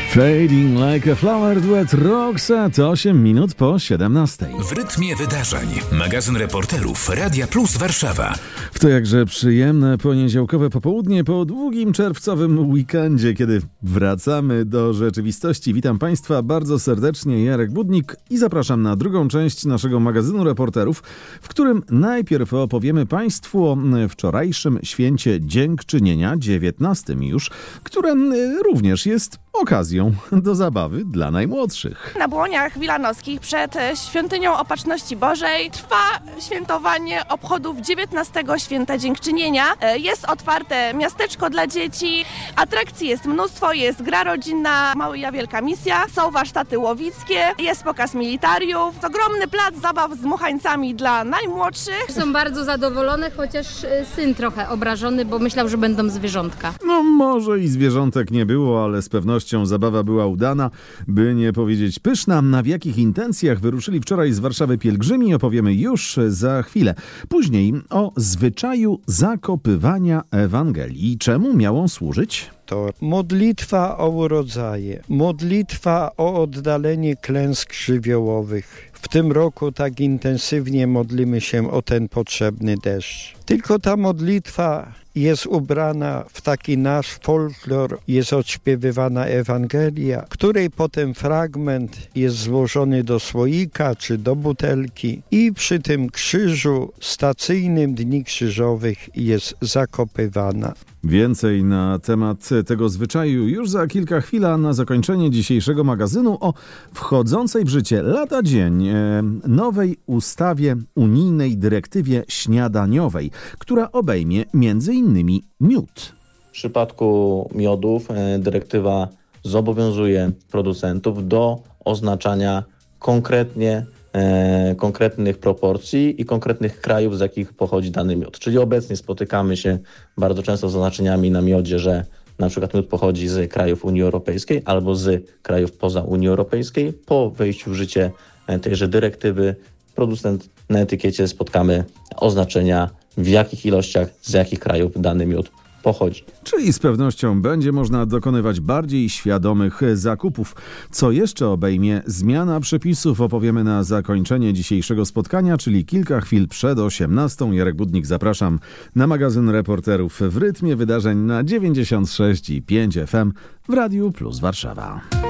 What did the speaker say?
Fading like a flower, duet Roxette, 8 minut po 17. W rytmie wydarzeń. Magazyn reporterów Radia Plus Warszawa. W to jakże przyjemne poniedziałkowe popołudnie po długim czerwcowym weekendzie, kiedy wracamy do rzeczywistości. Witam Państwa bardzo serdecznie, Jarek Budnik i zapraszam na drugą część naszego magazynu reporterów, w którym najpierw opowiemy Państwu o wczorajszym święcie Dziękczynienia, 19 już, które również jest okazją do zabawy dla najmłodszych. Na Błoniach Wilanowskich przed Świątynią Opatrzności Bożej trwa świętowanie obchodów 19 Święta Dziękczynienia. Jest otwarte miasteczko dla dzieci, atrakcji jest mnóstwo, jest gra rodzinna, Małyja Wielka Misja, są warsztaty łowickie, jest pokaz militariów, ogromny plac zabaw z dmuchańcami dla najmłodszych. Są bardzo zadowolone, chociaż syn trochę obrażony, bo myślał, że będą zwierzątka. No może i zwierzątek nie było, ale z pewnością zabawa była udana, by nie powiedzieć pyszna. W jakich intencjach wyruszyli wczoraj z Warszawy pielgrzymi, opowiemy już za chwilę. Później o zwyczaju zakopywania Ewangelii. Czemu miał on służyć? To modlitwa o urodzaje, modlitwa o oddalenie klęsk żywiołowych. W tym roku tak intensywnie modlimy się o ten potrzebny deszcz. Tylko ta modlitwa jest ubrana w taki nasz folklor, jest odśpiewywana Ewangelia, której potem fragment jest złożony do słoika czy do butelki i przy tym krzyżu stacyjnym Dni Krzyżowych jest zakopywana. Więcej na temat tego zwyczaju już za kilka chwil, a na zakończenie dzisiejszego magazynu o wchodzącej w życie lada dzień nowej ustawie unijnej dyrektywie śniadaniowej, która obejmie m.in. miód. W przypadku miodów dyrektywa zobowiązuje producentów do oznaczania konkretnych proporcji i konkretnych krajów, z jakich pochodzi dany miód. Czyli obecnie spotykamy się bardzo często z oznaczeniami na miodzie, że na przykład miód pochodzi z krajów Unii Europejskiej albo z krajów poza Unii Europejskiej. Po wejściu w życie tejże dyrektywy producent na etykiecie spotkamy oznaczenia, w jakich ilościach, z jakich krajów dany miód pochodzi. Czyli z pewnością będzie można dokonywać bardziej świadomych zakupów. Co jeszcze obejmie zmiana przepisów, opowiemy na zakończenie dzisiejszego spotkania, czyli kilka chwil przed 18. Jarek Budnik, zapraszam na magazyn reporterów w rytmie wydarzeń na 96,5 FM w Radiu Plus Warszawa.